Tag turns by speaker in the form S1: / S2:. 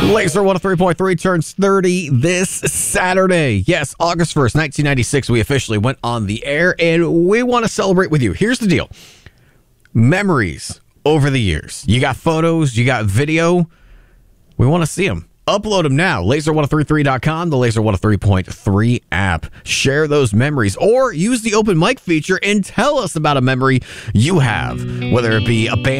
S1: Laser 103.3 turns 30 this Saturday. Yes, August 1st, 1996, we officially went on the air, and we want to celebrate with you. Here's the deal. Memories over the years. You got photos, you got video. We want to see them. Upload them now. Laser1033.com, the Laser 103.3 app. Share those memories or use the open mic feature and tell us about a memory you have, whether it be a band